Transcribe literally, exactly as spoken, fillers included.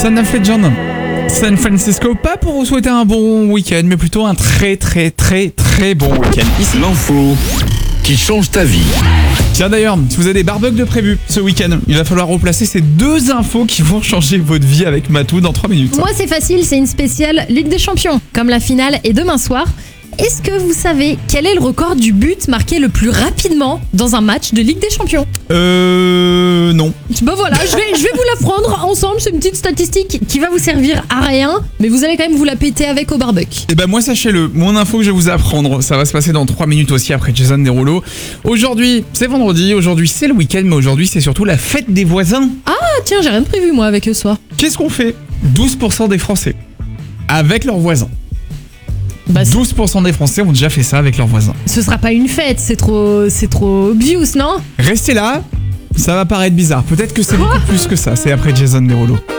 Son of Legend. San Francisco, pas pour vous souhaiter un bon week-end, mais plutôt un très très très très bon week-end. Ici. L'info qui change ta vie. Tiens d'ailleurs, si vous avez des barbecues de prévus ce week-end, il va falloir replacer ces deux infos qui vont changer votre vie avec Matou dans trois minutes. Moi c'est facile, c'est une spéciale Ligue des Champions. Comme la finale est demain soir, est-ce que vous savez quel est le record du but marqué le plus rapidement dans un match de Ligue des Champions? Euh... non. Ben voilà, je vais, je vais vous l'apprendre ensemble, c'est une petite statistique qui va vous servir à rien, mais vous allez quand même vous la péter avec au barbecue. Et ben moi sachez-le, mon info que je vais vous apprendre, ça va se passer dans trois minutes aussi après Jason Derulo. Aujourd'hui, c'est vendredi, aujourd'hui c'est le week-end, mais aujourd'hui c'est surtout la fête des voisins. Ah tiens, j'ai rien de prévu moi avec eux ce soir. Qu'est-ce qu'on fait? douze pour cent des Français avec leurs voisins. Bah, douze pour cent des Français ont déjà fait ça avec leurs voisins. Ce sera pas une fête, c'est trop, c'est trop obvious, non? Restez là, ça va paraître bizarre. Peut-être que c'est beaucoup plus que ça. C'est après Jason Derulo.